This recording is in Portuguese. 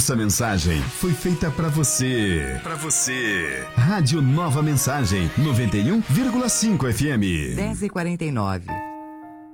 Essa mensagem foi feita para você. Para você. Rádio Nova Mensagem 91,5 FM. 10h49.